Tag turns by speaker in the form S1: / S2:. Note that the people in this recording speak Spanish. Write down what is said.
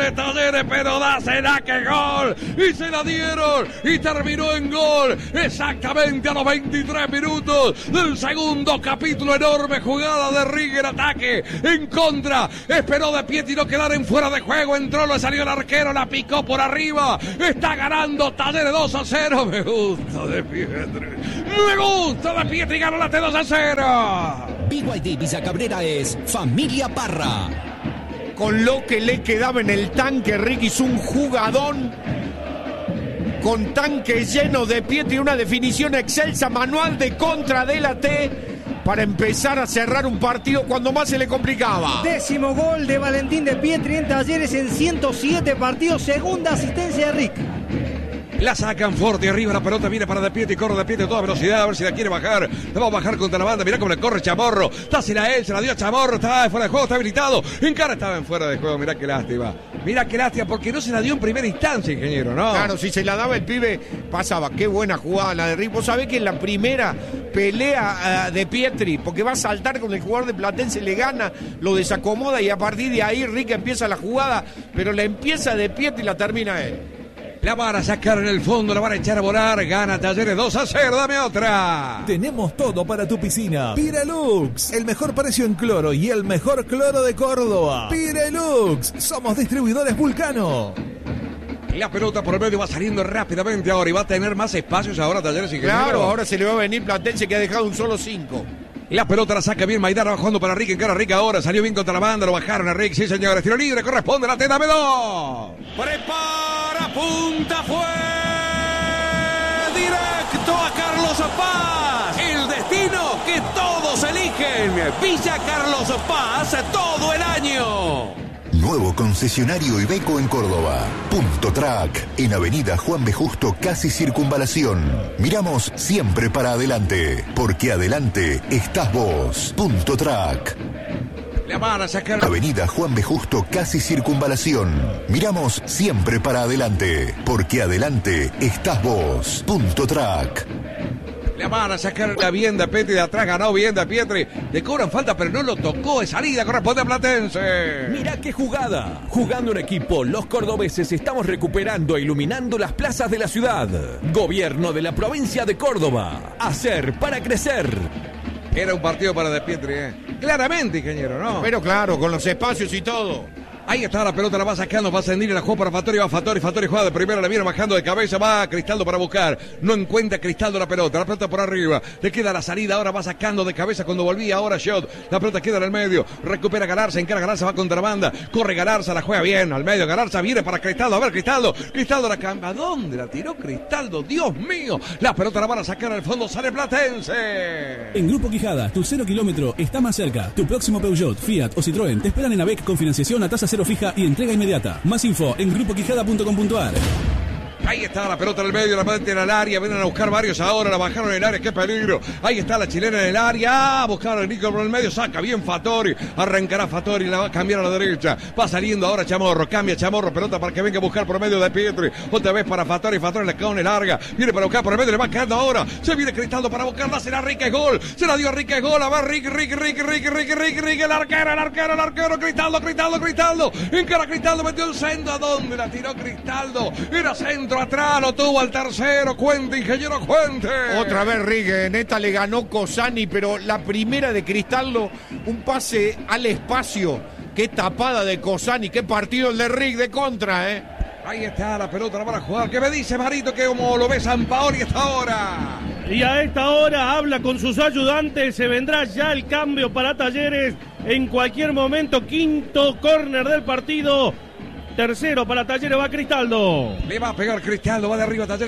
S1: de Talleres, pero dásela que gol. Y se la dieron y terminó en gol. Exactamente a los 23 minutos del segundo capítulo. Enorme jugada de Rigger, ataque en contra. Esperó de Pietri no quedar en fuera de juego. Entró, le salió el arquero, la picó por arriba. Está ganando Talleres 2-0. Me gusta de Pietri. Me gusta de Pietri, ganó la T 2-0.
S2: BYD Villa Cabrera es Familia Parra.
S3: Con lo que le quedaba en el tanque, Ricky hizo un jugadón con tanque lleno de Pietri, una definición excelsa, manual de contra de la T para empezar a cerrar un partido cuando más se le complicaba.
S4: 10º gol de Valentín de Pietri en Talleres en 107 partidos, segunda asistencia de Rick.
S1: La sacan fuerte arriba, la pelota viene para De Pietri, corre De Pietri a toda velocidad, a ver si la quiere bajar. La va a bajar contra la banda, mirá cómo le corre Chamorro. Dásela a él, se la dio a Chamorro, está fuera de juego, está habilitado. Encara estaba en fuera de juego, mirá qué lástima. Mirá qué lástima, porque no se la dio en primera instancia, ingeniero, ¿no?
S3: Claro, si se la daba el pibe, pasaba. Qué buena jugada la de Rick. Vos sabés que en la primera pelea de Pietri, porque va a saltar con el jugador de Platense, le gana, lo desacomoda y a partir de ahí Rick empieza la jugada, pero la empieza de Pietri y la termina él.
S1: La van a sacar en el fondo, la van a echar a volar. Gana Talleres 2-0, dame otra.
S5: Tenemos todo para tu piscina. Pirelux, el mejor precio en cloro y el mejor cloro de Córdoba. Pirelux, somos distribuidores Vulcano.
S1: La pelota por el medio va saliendo rápidamente ahora y va a tener más espacios ahora Talleres.
S3: Claro, ahora se le va a venir Platense que ha dejado un solo 5.
S1: La pelota la saca bien Maidana, bajando para Rick, encara Rick ahora, salió bien contra la banda, lo bajaron a Rick, sí señores, tiro libre, corresponde a la T, dame 2. Prepara, punta, fue directo a Carlos Paz, el destino que todos eligen, Villa Carlos Paz, todo el año.
S6: Nuevo concesionario Iveco en Córdoba. Punto Track, en Avenida Juan B. Justo, casi Circunvalación. Miramos siempre para adelante, porque adelante estás vos. Punto Track.
S1: La van a sacar.
S6: Avenida Juan B. Justo, casi Circunvalación. Miramos siempre para adelante, porque adelante estás vos. Punto Track.
S1: La van a sacar la bien de Pietri de atrás, ganó bien de Pietri. Le cobran falta, pero no lo tocó. De salida corresponde a Platense.
S2: Mirá qué jugada. Jugando en equipo, los cordobeses estamos recuperando e iluminando las plazas de la ciudad. Gobierno de la provincia de Córdoba. Hacer para crecer.
S1: Era un partido para De Pietri, claramente, ingeniero, ¿no?
S3: Pero claro, con los espacios y todo.
S1: Ahí está la pelota, la va sacando, va a ascendir, la juega para Fattori, va Fattori juega de primera, la viene bajando de cabeza, va Cristaldo para buscar, no encuentra Cristaldo la pelota por arriba, le queda la salida, ahora va sacando de cabeza cuando volvía, ahora Shot, la pelota queda en el medio, recupera Galarza, encara Galarza, va contra la banda, corre Galarza, la juega bien, al medio, Galarza viene para Cristaldo, a ver Cristaldo la cambia, ¿a dónde la tiró Cristaldo? Dios mío, la pelota la van a sacar al fondo, sale Platense.
S7: En Grupo Quijada, tu 0 kilómetro está más cerca, tu próximo Peugeot, Fiat o Citroën te esperan en AVEC con financiación a tasa cero fija y entrega inmediata. Más info en grupoquijada.com.ar.
S1: Ahí está la pelota en el medio, la meten al área, vienen a buscar varios ahora, la bajaron en el área, qué peligro. Ahí está la chilena en el área, buscaron a Nico por el medio, saca bien Fattori, arrancará Fattori, la va a cambiar a la derecha, va saliendo ahora Chamorro, cambia Chamorro, pelota para que venga a buscar por el medio de Pietri, otra vez para Fattori le cae larga, viene para buscar por el medio, le va quedando ahora, se viene Cristaldo para buscarla, será Rique gol, se la dio a Rique gol, a ver Rick, el arquero, Cristaldo, encara Cristaldo, metió el centro, ¿a dónde la tiró Cristaldo? Era centro, atrás lo tuvo al tercero, Cuente, ingeniero Cuente.
S3: Otra vez Rigue, en esta le ganó Cosani, pero la primera de Cristaldo, un pase al espacio, qué tapada de Cosani, qué partido el de Rigue de contra,
S1: Ahí está la pelota, la van a jugar. ¿Qué me dice Marito que como lo ve Sampaoli a esta hora?
S8: Y a esta hora habla con sus ayudantes, se vendrá ya el cambio para Talleres en cualquier momento, quinto córner del partido. Tercero para Talleres, va Cristaldo.
S1: Le va a pegar Cristaldo, va de arriba Talleres.